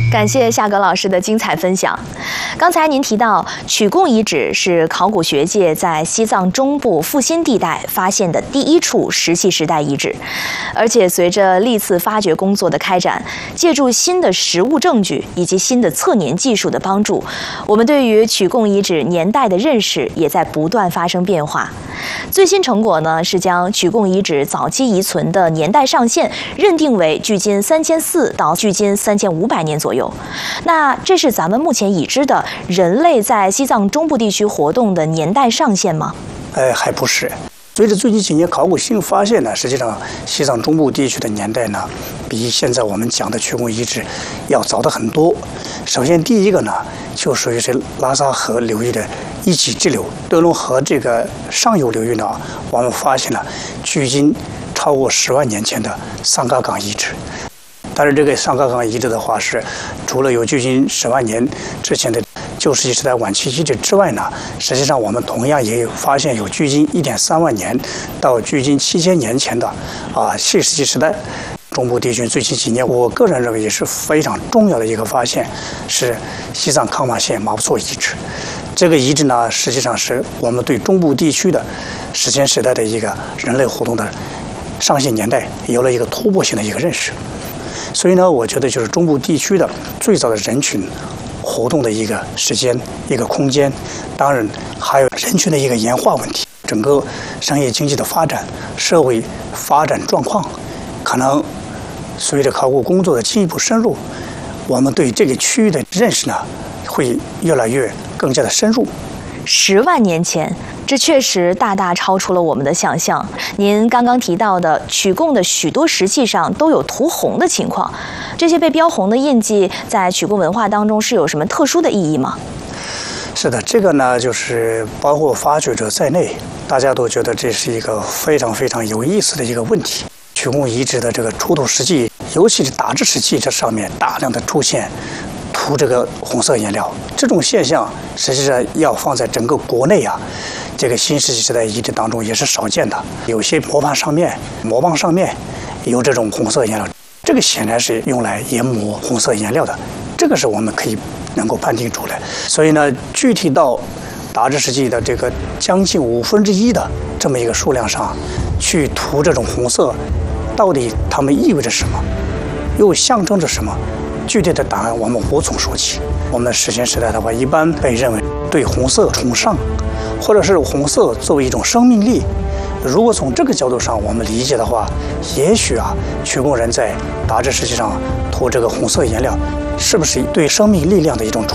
感谢夏格老师的精彩分享。刚才您提到曲贡遗址是考古学界在西藏中部复兴地带发现的第一处石器时代遗址，而且随着历次发掘工作的开展，借助新的实物证据以及新的测年技术的帮助，我们对于曲贡遗址年代的认识也在不断发生变化。最新成果呢是将曲贡遗址早期遗存的年代上限认定为距今3400到距今3500年左右。那这是咱们目前已知的人类在西藏中部地区活动的年代上限吗？ 还不是。随着最近几年考古新发现呢，实际上西藏中部地区的年代呢，比现在我们讲的曲贡遗址要早得很多。首先，第一个呢，就属于是拉萨河流域的一级支流，德隆河这个上游流域呢，我们发现了距今超过10万年前的桑嘎岗遗址。但是这个桑嘎岗遗址的话是，除了有距今10万年之前的旧石器时代晚期遗址之外呢，实际上我们同样也有发现有距今1.3万年到距今7000年前的新石器时代。中部地区最近几年，我个人认为也是非常重要的一个发现，是西藏康玛县麻布措遗址。这个遗址呢，实际上是我们对中部地区的史前时代的一个人类活动的上限年代有了一个突破性的一个认识。所以呢，我觉得就是中部地区的最早的人群活动的一个时间、一个空间，当然还有人群的一个演化问题，整个商业经济的发展、社会发展状况，可能随着考古工作的进一步深入，我们对这个区域的认识呢，会越来越更加的深入。 10万年前，这确实大大超出了我们的想象。您刚刚提到的曲贡的许多石器上都有涂红的情况，这些被标红的印记在曲贡文化当中是有什么特殊的意义吗？ 是的，这个呢，就是包括发掘者在内，大家都觉得这是一个非常非常有意思的一个问题。曲贡遗址的这个出土石器，尤其是打制石器，这上面大量的出现涂这个红色颜料，这种现象实际上要放在整个国内这个新石器时代遗址当中也是少见的。有些模棒上面有这种红色颜料，这个显然是用来研磨红色颜料的，这个是我们可以能够判定出来。所以呢，具体到打制石器的这个将近1/5的这么一个数量上去涂这种红色，到底它们意味着什么，又象征着什么？具体的答案我们无从说起。我们的史前时代的话，一般被认为对红色崇尚，或者是红色作为一种生命力。如果从这个角度上我们理解的话，也许曲贡人在打制石器上涂这个红色颜料，是不是对生命力量的一种崇